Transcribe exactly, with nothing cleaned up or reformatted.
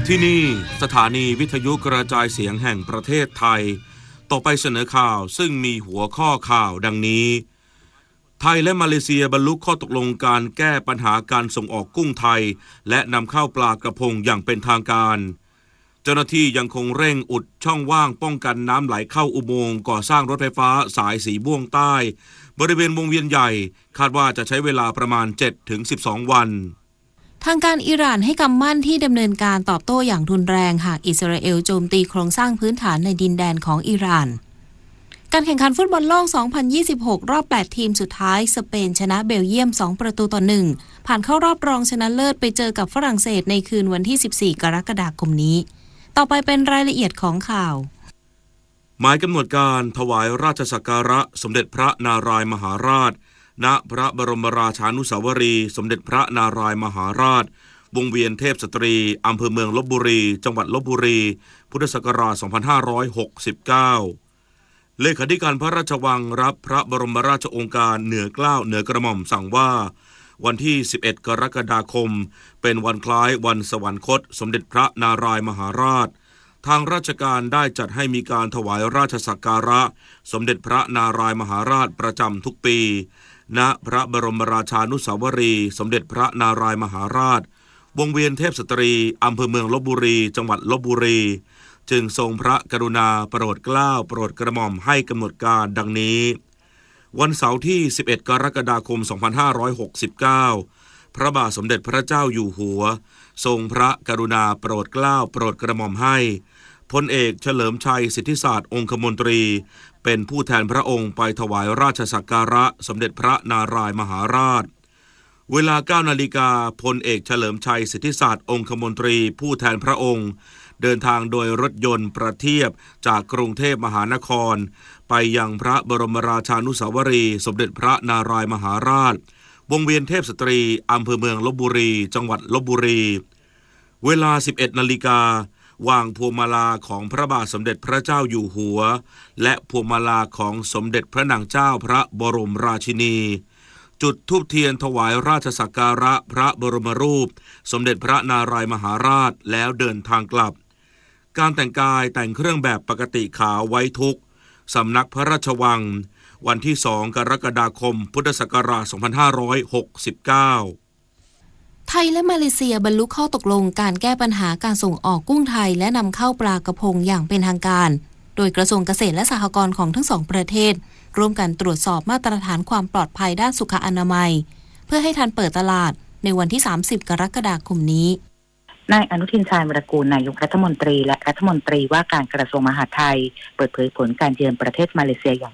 ที่นี่สถานีวิทยุกระจายเสียงแห่งประเทศไทยต่อไปเสนอข่าวซึ่งมีหัวข้อข่าวดังนี้ไทยและมาเลเซียบรรลุข้อตกลงการแก้ปัญหาการส่งออกกุ้งไทยและนำเข้าปลากระพงอย่างเป็นทางการเจ้าหน้าที่ยังคงเร่งอุดช่องว่างป้องกันน้ำไหลเข้าอุโมงค์ก่อสร้างรถไฟฟ้าสายสีม่วงใต้บริเวณวงเวียนใหญ่คาดว่าจะใช้เวลาประมาณ เจ็ดถึงสิบสอง วันทางการอิหร่านให้คำมั่นที่ดำเนินการตอบโต้อย่างรุนแรงหากอิสราเอลโจมตีโครงสร้างพื้นฐานในดินแดนของอิหร่านการแข่งขันฟุตบอลโลก สองพันยี่สิบหก รอบ แปด ทีมสุดท้ายสเปนชนะเบลเยียม สอง ประตูต่อ หนึ่ง ผ่านเข้ารอบรองชนะเลิศไปเจอกับฝรั่งเศสในคืนวันที่ สิบสี่ กรกฎาคมนี้ต่อไปเป็นรายละเอียดของข่าวหมายกำหนดการถวายราชสักการะสมเด็จพระนารายมหาราชณพระบรมราชานุสาวรีย์สมเด็จพระนารายมหาราชวงเวียนเทพสตรีอำเภอเมืองลพบุรีจังหวัดลพบุรีพุทธศักราช สองพันห้าร้อยหกสิบเก้า เลขาธิการพระราชวังรับพระบรมราชโองการเหนือเกล้าเหนือกระหม่อมสั่งว่าวันที่ สิบเอ็ด กรกฎาคมเป็นวันคล้ายวันสวรรคตสมเด็จพระนารายมหาราชทางราชการได้จัดให้มีการถวายราชสักการะสมเด็จพระนารายมหาราชประจำทุกปีณพระบรมราชานุสาวรีย์สมเด็จพระนารายมหาราชวงเวียนเทพสตรีอำเภอเมืองลพบุรีจังหวัดลพบุรีจึงทรงพระกรุณาโปรดเกล้าโปรดกระหม่อมให้กำหนดการดังนี้วันเสาร์ที่ สิบเอ็ด กรกฎาคม สองพันห้าร้อยหกสิบเก้า พระบาทสมเด็จพระเจ้าอยู่หัวทรงพระกรุณาโปรดเกล้าโปรดกระหม่อมให้พลเอกเฉลิมชัยสิทธิศาสตร์องคมนตรีเป็นผู้แทนพระองค์ไปถวายราชสักการะสมเด็จพระนารายมหาราชเวลา เก้า นาฬิกาพลเอกเฉลิมชัยสิทธิศาสตร์องคมนตรีผู้แทนพระองค์เดินทางโดยรถยนต์ประเทียบจากกรุงเทพมหานครไปยังพระบรมราชานุสาวรีย์สมเด็จพระนารายมหาราชวงเวียนเทพสตรีอำเภอเมืองลพบุรีจังหวัดลพบุรีเวลา สิบเอ็ด นาฬิกาวางพวงมาลาของพระบาทสมเด็จพระเจ้าอยู่หัวและพวงมาลาของสมเด็จพระนางเจ้าพระบรมราชินีจุดธูปเทียนถวายราชสักการะพระบรมรูปสมเด็จพระนารายมหาราชแล้วเดินทางกลับการแต่งกายแต่งเครื่องแบบปกติขาวไว้ทุกสำนักพระราชวังวันที่ สอง กรกฎาคมพุทธศักราช สองพันห้าร้อยหกสิบเก้าไทยและมาเลเซียบรรลุข้อตกลงการแก้ปัญหาการส่งออกกุ้งไทยและนำเข้าปลากระพงอย่างเป็นทางการโดยกระทรวงเกษตรและสหกรณ์ของทั้งสองประเทศร่วมกันตรวจสอบมาตรฐานความปลอดภัยด้านสุขอนามัยเพื่อให้ทันเปิดตลาดในวันที่ สามสิบ กรกฎาคมนี้นายอนุทินชาญวิรากูลนายกรัฐมนตรีและรัฐมนตรีว่าการกระทรวงมหาดไทยเปิดเผยผลการเยือนประเทศมาเลเซียอย่าง